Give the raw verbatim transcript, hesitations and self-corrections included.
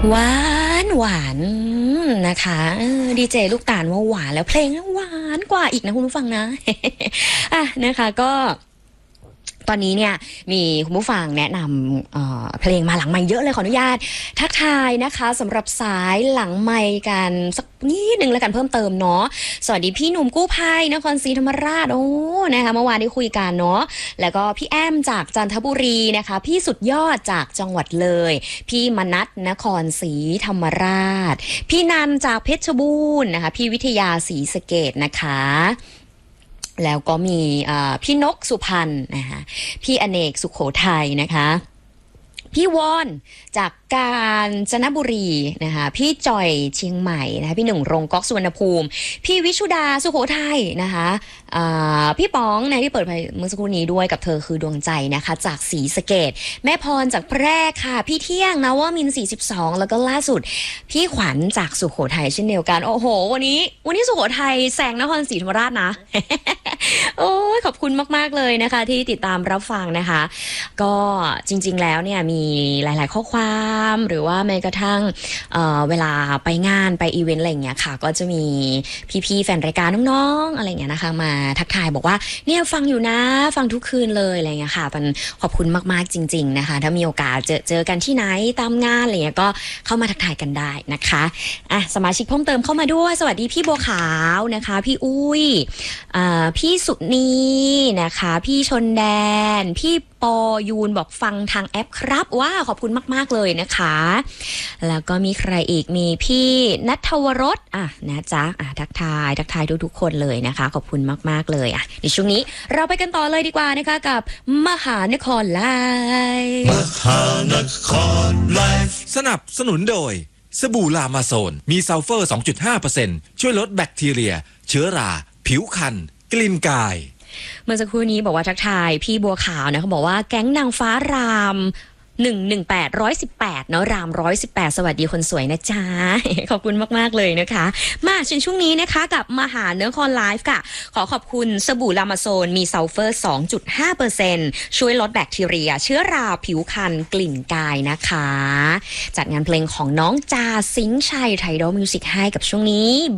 หวานหวานนะคะดีเจลูกตาลว่าหวานแล้วเพลงหวานกว่าอีกนะคุณผู้ฟังนะ อ่ะนะคะก็ตอนนี้เนี่ยมีคุณผู้ฟังแนะนำเอ่อเพลงมาหลังไมค์เยอะเลยขออนุญาตทักทายนะคะสำหรับสายหลังไมค์กันสักนิดนึงแล้วกันเพิ่มเติมเนาะสวัสดีพี่หนุ่มกู้ภัยนครศรีธรรมราชโอ้นะคะเมื่อวานได้คุยกันเนาะแล้วก็พี่แอมจากจันทบุรีนะคะพี่สุดยอดจากจังหวัดเลยพี่มนัสนครศรีธรรมราชพี่นันจากเพชรบูรณ์นะคะพี่วิทยาศรีสะเกษนะคะแล้วก็มีพี่นกสุพรรณนะคะพี่อเนกสุขโขทัยนะคะพี่วอนจากกาญจนบุรีนะคะพี่จอยเชียงใหม่นะคะพี่หนึ่งรงก๊อกสุวรรณภูมิพี่วิชุดาสุโขทัยนะคะพี่ป๋องนะที่เปิดไปเมื่อสักครู่นี้ด้วยกับเธอคือดวงใจนะคะจากศรีสะเกษแม่พรจากแพร่ค่ะพี่เที่ยงนะว่ามินสี่สิบสองแล้วก็ล่าสุดพี่ขวัญจากสุโขทัยเช่นเดียวกันโอ้โหวันนี้วันนี้สุโขทัยแซงนครศรีธรรมราชนะ โอ้ยขอบคุณมากๆเลยนะคะที่ติดตามรับฟังนะคะก็จริงๆแล้วเนี่ยมีหลายๆข้อความหรือว่าแม้กระทั่ง เ, เวลาไปงานไปอีเวนต์อะไรอย่างเงี้ยค่ะก็จะมีพี่ๆแฟนรายการน้องๆอะไรอย่างเงี้ยนะคะมาทักทายบอกว่าเนี่ยฟังอยู่นะฟังทุกคืนเลยอะไรอย่างเงี้ยค่ะมันขอบคุณมากๆจริงๆนะคะถ้ามีโอกาสเจอเจอกันที่ไหนตามงานอะไรอย่างเงี้ยก็เข้ามาทักทายกันได้นะคะอ่ะสมาชิกเพิ่มเติมเข้ามาด้วยสวัสดีพี่บัวขาวนะคะพี่อุ้ยอ่าพี่สุนีนะคะพี่ชนแดนพี่ปอยูนบอกฟังทางแอปครับว้าขอบคุณมากๆเลยนะคะแล้วก็มีใครอีกมีพี่ณัฐวรสอ่ะนะจ๊ะอ่ะทักทายทักทายทุกๆคนเลยนะคะขอบคุณมากๆเลยอ่ะในช่วงนี้เราไปกันต่อเลยดีกว่านะคะกับมหานครไลฟ์มหานครไลฟ์สนับสนุนโดยสบู่ลามาโซนมีซัลเฟอร์ สองจุดห้าเปอร์เซ็นต์ ช่วยลดแบคทีเรียเชื้อราผิวคันกลิ่นกายเมื่อสักครู่นี้บอกว่าทักทายพี่บัวขาวนะเขาบอกว่าแก๊งนางฟ้ารามหนึ่งหนึ่งแปดร้อยสิบแปดเนาะรามร้อยสิบแปดสวัสดีคนสวยนะจ๊ะ ขอบคุณมากๆเลยนะคะมาในช่วงนี้นะคะกับมหาเนื้อคอนไลฟ์ค่ะขอขอบคุณสบู่ลามาโซนมีซัลเฟอร์ สองจุดห้าเปอร์เซ็นต์ ช่วยลดแบคทีเรียเชื้อราผิวคันกลิ่นกายนะคะจัดงานเพลงของน้องจาซิงค์ชัยไทดอลมิวสิกให้กับช่วงนี้